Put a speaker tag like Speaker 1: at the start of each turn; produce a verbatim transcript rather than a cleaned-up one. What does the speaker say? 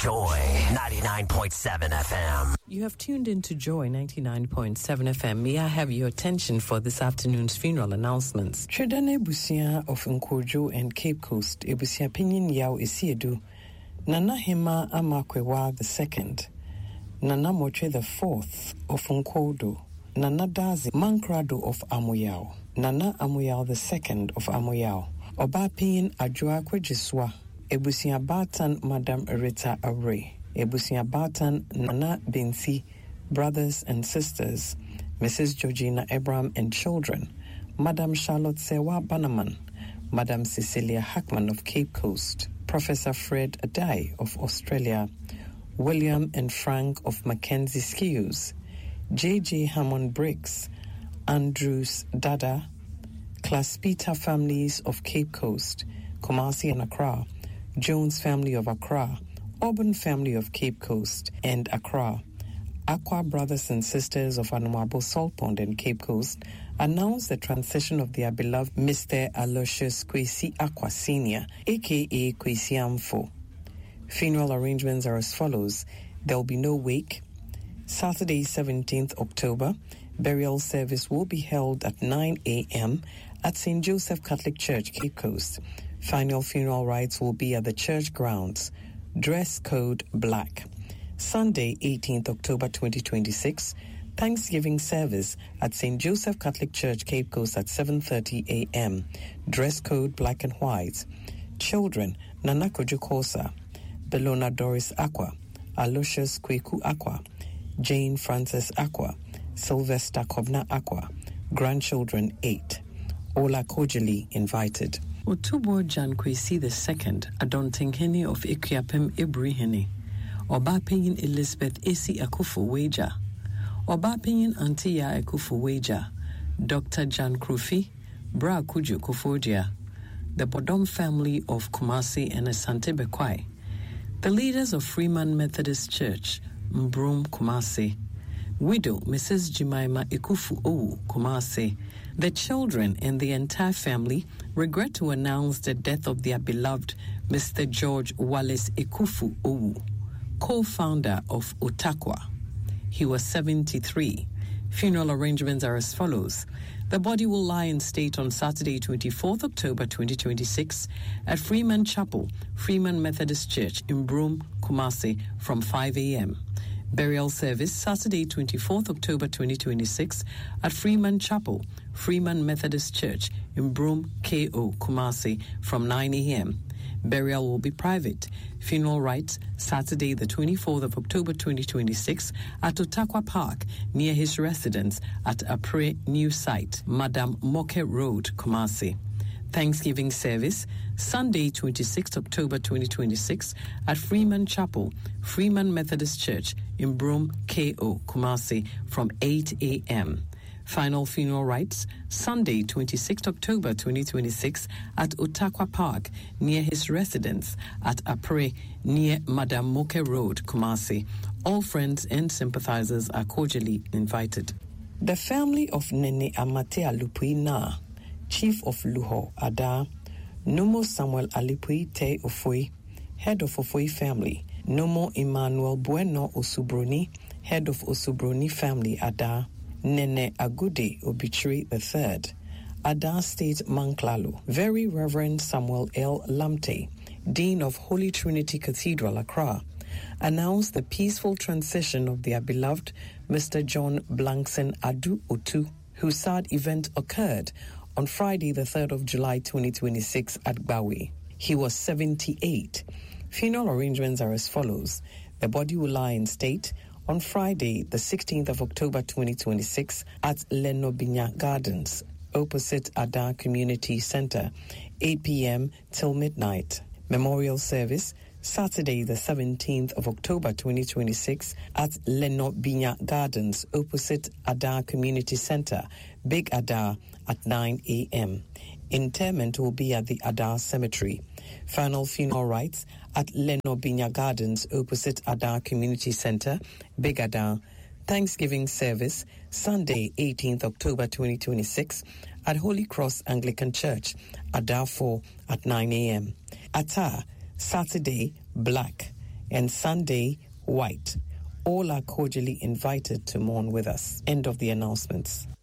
Speaker 1: Joy ninety-nine point seven F M.
Speaker 2: You have tuned into Joy ninety-nine point seven F M. May I have your attention for this afternoon's funeral announcements? Tredane Busia of Nkojo and Cape Coast, Ebusia Pinyin Yao Isiedu, Nana Hema Amakwewa the second, Nana Moche the fourth of Nkodo, Nana Dazi Mankrado of Amoyao, Nana Amoyao the second of Amoyao, Oba Pinyin Ajua Kwejiswa, Ebusia Batan Madam Rita Aure, Ebusia Batan Nana Binti, brothers and sisters, Missus Georgina Abraham and children, Madam Charlotte Sewa Bannerman, Madam Cecilia Hackman of Cape Coast, Professor Fred Adai of Australia, William and Frank of Mackenzie Skills, J J Hammond Briggs, Andrews Dada, Claspita families of Cape Coast, Kumasi and Accra, Jones family of Accra, Auburn family of Cape Coast and Accra, Aqua brothers and sisters of Anumabo Salt Pond and Cape Coast announced the transition of their beloved Mister Aloysius Kwesi Aqua Senior, aka Kwesi Amfo. Funeral arrangements are as follows. There will be no wake. Saturday, seventeenth October, burial service will be held at nine a.m. at Saint Joseph Catholic Church, Cape Coast. Final funeral rites will be at the church grounds. Dress code black. Sunday, eighteenth October twenty twenty-six, Thanksgiving service at Saint Joseph Catholic Church, Cape Coast at seven thirty a.m. Dress code black and white. Children, Nana Kojo Kosa, Bellona Doris Aqua, Aloysius Kweku Aqua, Jane Frances Aqua, Sylvester Kobna Aqua. Grandchildren, eight. Ola Kojali invited. Otubo Jan Kwesi the second, Adontenghene of Ikuapem Ibrihene, Oba Penyin Elizabeth Esi Akufo Wager, Oba Penyin Antia Akufo Wager, Doctor Jan Krufi, Bra Kujo Kufodia, the Bodom family of Kumasi and Asante Bekwai, the leaders of Freeman Methodist Church, Mbrum Kumasi, widow Missus Jemima Ekufu Owu Kumasi. The children and the entire family regret to announce the death of their beloved Mister George Wallace Ekufu Owu, co-founder of Otakwa. He was seventy-three. Funeral arrangements are as follows. The body will lie in state on Saturday, twenty-fourth October twenty twenty-six at Freeman Chapel, Freeman Methodist Church in Broome, Kumasi from five a.m. Burial service Saturday, twenty-fourth October twenty twenty-six at Freeman Chapel, Freeman Methodist Church in Broome, K O, Kumasi from nine a.m. Burial will be private. Funeral rites Saturday, the twenty-fourth of October twenty twenty-six at Otakwa Park near his residence at Apre New Site, Madam Moke Road, Kumasi. Thanksgiving service Sunday, twenty-sixth October twenty twenty-six at Freeman Chapel, Freeman Methodist Church in Broome, K O, Kumasi from eight a.m. Final funeral rites Sunday, twenty-sixth October twenty twenty-six at Otakwa Park near his residence at Apre near Madam Moke Road, Kumasi. All friends and sympathizers are cordially invited. The family of Nene Amate Alupui Na, Chief of Luho Ada, Nomo Samuel Alipui Te Ofoi, Head of Ofoi family, Nomo Emmanuel Bueno Osubroni, Head of Osubroni family Ada, Nene Agude Obituary the third, Ada State Manklalo, Very Reverend Samuel L. Lamte, Dean of Holy Trinity Cathedral Accra, announced the peaceful transition of their beloved Mister John Blankson Adu Otu, whose sad event occurred on Friday, the third of July twenty twenty-six at Bawe. He was seventy-eight. Funeral arrangements are as follows. The body will lie in state on Friday, the sixteenth of October twenty twenty-six at Lenobinya Gardens, opposite Ada Community Center, eight p.m. till midnight. Memorial service Saturday, the seventeenth of October twenty twenty-six at Lenobinya Gardens, opposite Ada Community Center, Big Ada at nine a.m. Interment will be at the Ada Cemetery. Final funeral rites at Lenobinya Gardens, opposite Ada Community Center, Big Ada. Thanksgiving service Sunday, eighteenth October twenty twenty-six at Holy Cross Anglican Church, Ada four at nine a.m. Ata Saturday, black. and Sunday, white. All are cordially invited to mourn with us. End of the announcements.